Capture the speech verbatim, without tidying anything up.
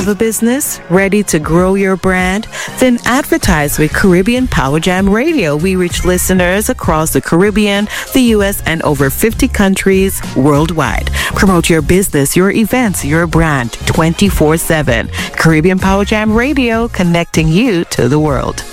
Have a business? Ready to grow your brand? Then advertise with Caribbean Power Jam Radio. We reach listeners across the Caribbean, the U S, and over fifty countries worldwide. Promote your business, your events, your brand twenty-four seven. Caribbean Power Jam Radio, connecting you to the world.